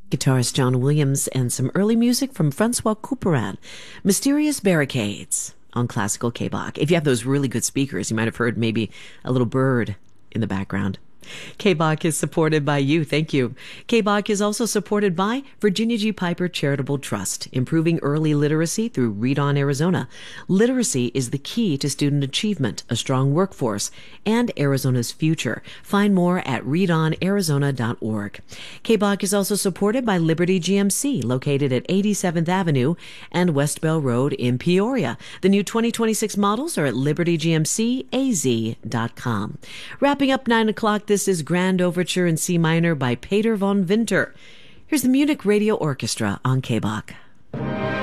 Guitarist John Williams and some early music from Francois Couperin. Mysterious Barricades on Classical K-Bach. If you have those really good speakers, you might have heard maybe a little bird in the background. K-Bach is supported by you. Thank you. K-Bach is also supported by Virginia G. Piper Charitable Trust, improving early literacy through Read On Arizona. Literacy is the key to student achievement, a strong workforce, and Arizona's future. Find more at readonarizona.org. K-Bach is also supported by Liberty GMC, located at 87th Avenue and West Bell Road in Peoria. The new 2026 models are at libertygmcaz.com. Wrapping up 9 o'clock, this is Grand Overture in C minor by Peter von Winter. Here's the Munich Radio Orchestra on K-Bach.